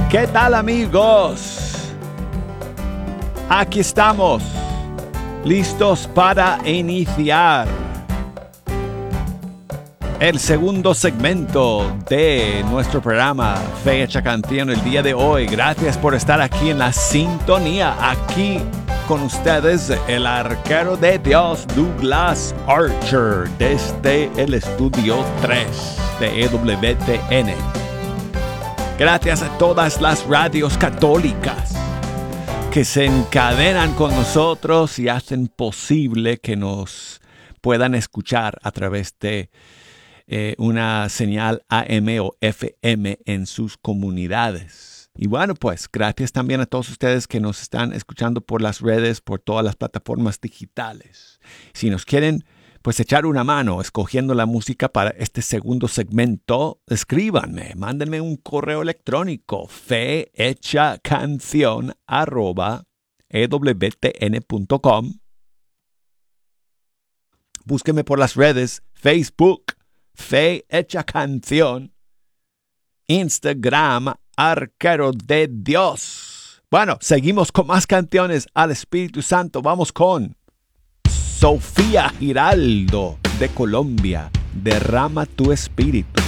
¿Qué tal, amigos? Aquí estamos, listos para iniciar el segundo segmento de nuestro programa Fe Hecha Canción el día de hoy. Gracias por estar aquí en la sintonía. Aquí con ustedes el arquero de Dios, Douglas Archer, desde el estudio 3 de EWTN. Gracias a todas las radios católicas que se encadenan con nosotros y hacen posible que nos puedan escuchar a través de una señal AM o FM en sus comunidades. Y bueno, pues gracias también a todos ustedes que nos están escuchando por las redes, por todas las plataformas digitales. Si nos quieren pues echar una mano escogiendo la música para este segundo segmento, escríbanme, mándenme un correo electrónico fehechacancion@ewtn.com. Búsquenme por las redes, Facebook, Fe Hecha Canción, Instagram, Arquero de Dios. Bueno, seguimos con más canciones al Espíritu Santo. Vamos con Sofía Giraldo de Colombia. Derrama tu espíritu.